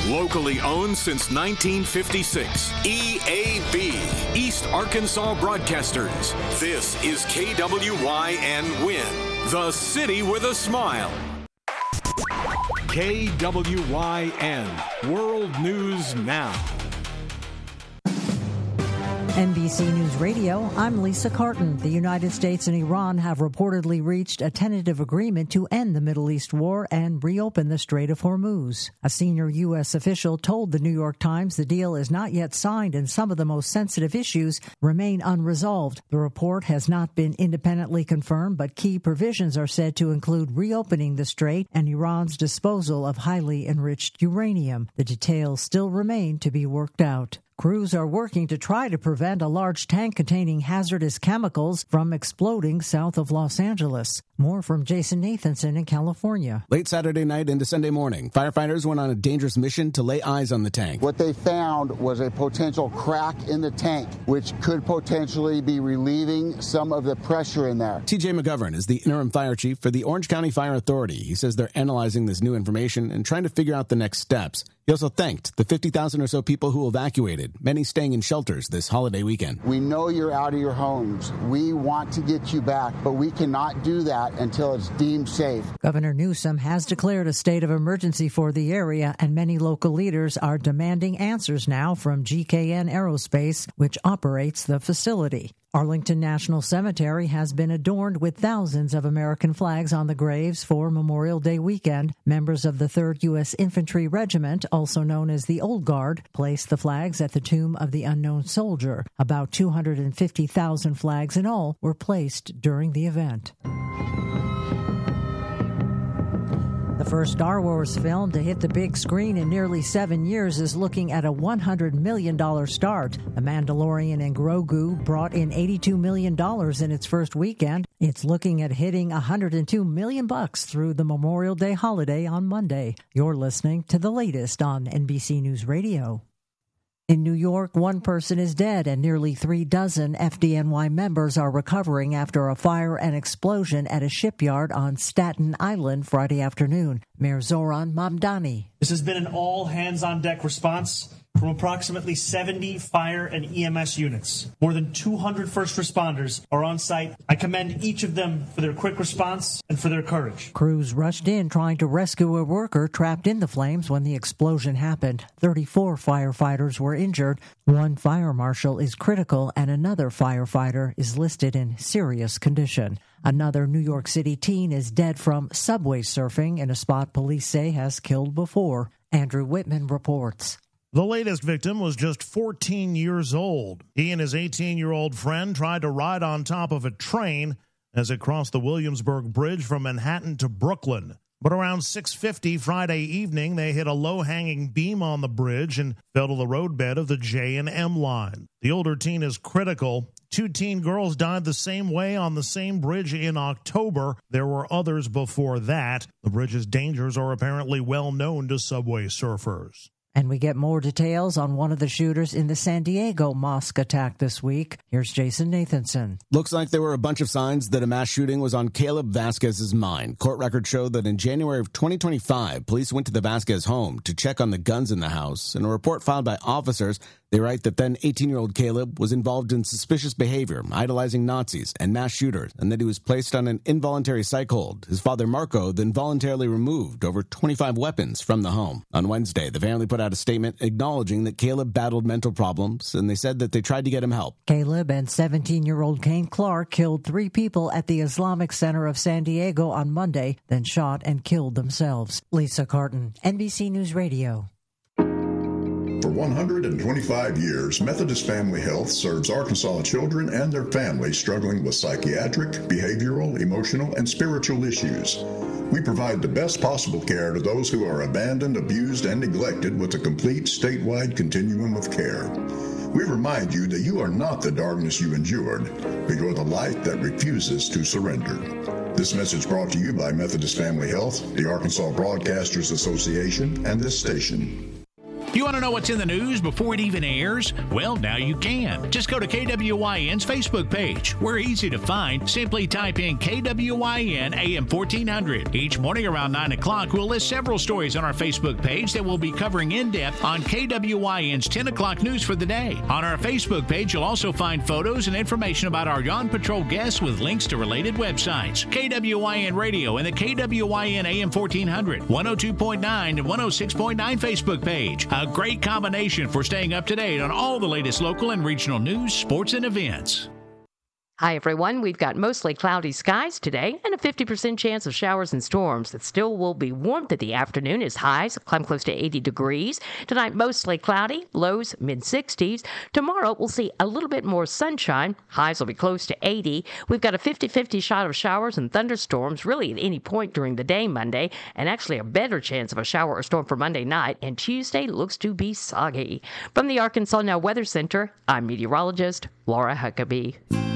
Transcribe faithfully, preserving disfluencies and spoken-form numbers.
Locally owned since nineteen fifty-six. E A B, East Arkansas Broadcasters. This is K W Y N Win, the city with a smile. K W Y N, World News Now. N B C News Radio, I'm Lisa Carton. The United States and Iran have reportedly reached a tentative agreement to end the Middle East war and reopen the Strait of Hormuz. A senior U S official told the New York Times the deal is not yet signed and some of the most sensitive issues remain unresolved. The report has not been independently confirmed, but key provisions are said to include reopening the strait and Iran's disposal of highly enriched uranium. The details still remain to be worked out. Crews are working to try to prevent a large tank containing hazardous chemicals from exploding south of Los Angeles. More from Jason Nathanson in California. Late Saturday night into Sunday morning, firefighters went on a dangerous mission to lay eyes on the tank. What they found was a potential crack in the tank, which could potentially be relieving some of the pressure in there. T J McGovern is the interim fire chief for the Orange County Fire Authority. He says they're analyzing this new information and trying to figure out the next steps. He also thanked the fifty thousand or so people who evacuated, many staying in shelters this holiday weekend. We know you're out of your homes. We want to get you back, but we cannot do that until it's deemed safe. Governor Newsom has declared a state of emergency for the area, and many local leaders are demanding answers now from G K N Aerospace, which operates the facility. Arlington National Cemetery has been adorned with thousands of American flags on the graves for Memorial Day weekend. Members of the third U S Infantry Regiment, also known as the Old Guard, placed the flags at the tomb of the unknown soldier. About two hundred fifty thousand flags in all were placed during the event. The first Star Wars film to hit the big screen in nearly seven years is looking at a one hundred million dollars start. The Mandalorian and Grogu brought in eighty-two million dollars in its first weekend. It's looking at hitting one hundred two million dollars bucks through the Memorial Day holiday on Monday. You're listening to the latest on N B C News Radio. In New York, one person is dead and nearly three dozen F D N Y members are recovering after a fire and explosion at a shipyard on Staten Island Friday afternoon. Mayor Zoran Mamdani. This has been an all-hands-on-deck response from approximately seventy fire and E M S units. More than two hundred first responders are on site. I commend each of them for their quick response and for their courage. Crews rushed in trying to rescue a worker trapped in the flames when the explosion happened. thirty-four firefighters were injured. One fire marshal is critical and another firefighter is listed in serious condition. Another New York City teen is dead from subway surfing in a spot police say has killed before. Andrew Whitman reports. The latest victim was just fourteen years old. He and his eighteen-year-old friend tried to ride on top of a train as it crossed the Williamsburg Bridge from Manhattan to Brooklyn. But around six fifty Friday evening, they hit a low-hanging beam on the bridge and fell to the roadbed of the J and M line. The older teen is critical. Two teen girls died the same way on the same bridge in October. There were others before that. The bridge's dangers are apparently well known to subway surfers. And we get more details on one of the shooters in the San Diego mosque attack this week. Here's Jason Nathanson. Looks like there were a bunch of signs that a mass shooting was on Caleb Vasquez's mind. Court records show that in January of twenty twenty-five, police went to the Vasquez home to check on the guns in the house. In a report filed by officers, they write that then eighteen-year-old Caleb was involved in suspicious behavior, idolizing Nazis and mass shooters, and that he was placed on an involuntary psych hold. His father, Marco, then voluntarily removed over twenty-five weapons from the home. On Wednesday, the family put out a statement acknowledging that Caleb battled mental problems, and they said that they tried to get him help. Caleb and seventeen-year-old Kane Clark killed three people at the Islamic Center of San Diego on Monday, then shot and killed themselves. Lisa Carton, N B C News Radio. For one hundred twenty-five years, Methodist Family Health serves Arkansas children and their families struggling with psychiatric, behavioral, emotional, and spiritual issues. We provide the best possible care to those who are abandoned, abused, and neglected with a complete statewide continuum of care. We remind you that you are not the darkness you endured, but you're the light that refuses to surrender. This message brought to you by Methodist Family Health, the Arkansas Broadcasters Association, and this station. You want to know what's in the news before it even airs? Well, now you can. Just go to K W Y N's Facebook page. We're easy to find. Simply type in K W Y N A M fourteen hundred. Each morning around nine o'clock, we'll list several stories on our Facebook page that we'll be covering in depth on K W Y N's ten o'clock news for the day. On our Facebook page, you'll also find photos and information about our Yawn Patrol guests with links to related websites. K W Y N Radio and the K W Y N A M fourteen hundred, one oh two point nine and one oh six point nine Facebook page. A great combination for staying up to date on all the latest local and regional news, sports, and events. Hi, everyone. We've got mostly cloudy skies today and a fifty percent chance of showers and storms. It still will be warm to the afternoon as highs climb close to eighty degrees. Tonight, mostly cloudy, lows mid sixties. Tomorrow, we'll see a little bit more sunshine. Highs will be close to eighty. We've got a fifty-fifty shot of showers and thunderstorms really at any point during the day Monday, and actually a better chance of a shower or storm for Monday night. And Tuesday looks to be soggy. From the Arkansas Now Weather Center, I'm meteorologist Laura Huckabee.